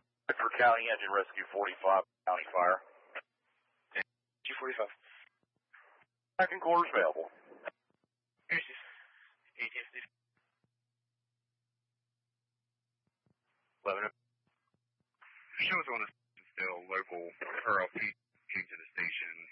For County Engine Rescue 45, County Fire. G45. Second quarters available. ATSD. 11. Shows on the still local RLP came to the station